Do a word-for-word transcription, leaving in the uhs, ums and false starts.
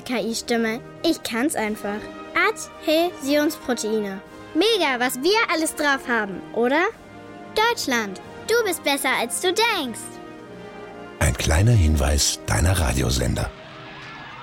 K I-Stimme. Ich kann's einfach. Adhäsionsproteine. Mega, was wir alles drauf haben, oder? Deutschland, du bist besser, als du denkst. Ein kleiner Hinweis deiner Radiosender.